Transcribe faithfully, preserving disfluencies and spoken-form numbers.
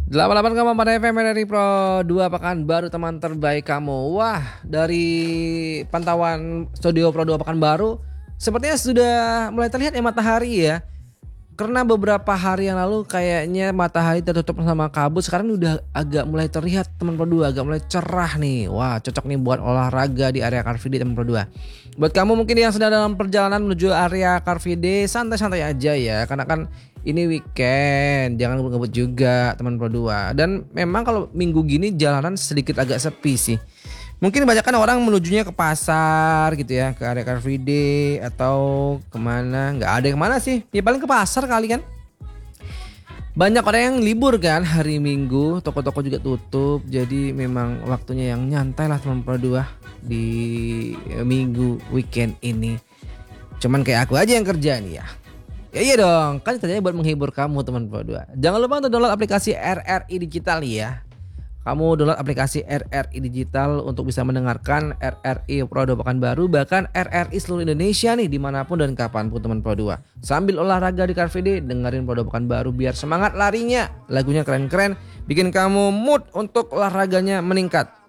delapan puluh delapan koma empat F M dari Pro dua Pekanbaru, teman terbaik kamu. Wah, dari pantauan studio Pro dua Pekanbaru sepertinya sudah mulai terlihat ya matahari ya. Karena beberapa hari yang lalu kayaknya matahari tertutup sama kabut, sekarang udah agak mulai terlihat teman Pro dua, agak mulai cerah nih. Wah, cocok nih buat olahraga di area Car Free Day teman Pro dua. Buat kamu mungkin yang sedang dalam perjalanan menuju area Car Free Day, santai-santai aja ya, karena kan ini weekend, jangan ngebut-ngebut juga teman Pro dua. Dan memang kalau minggu gini jalanan sedikit agak sepi sih. Mungkin banyak kan orang menujunya ke pasar gitu ya, ke area Car Free Day atau kemana. Nggak ada yang kemana sih, ya paling ke pasar kali kan. Banyak orang yang libur kan hari Minggu, toko-toko juga tutup. Jadi memang waktunya yang nyantai lah teman Pro dua di minggu weekend ini. Cuman kayak aku aja yang kerja nih ya. Ya iya dong, kan kerjanya buat menghibur kamu teman Pro dua. Jangan lupa untuk download aplikasi R R I Digital ya. Kamu download aplikasi R R I Digital untuk bisa mendengarkan R R I Pro dua Pekanbaru, bahkan R R I seluruh Indonesia nih, dimanapun dan kapanpun teman Pro dua. Sambil olahraga di Car Free Day, dengerin Pro dua Pekanbaru biar semangat larinya. Lagunya keren-keren, bikin kamu mood untuk olahraganya meningkat.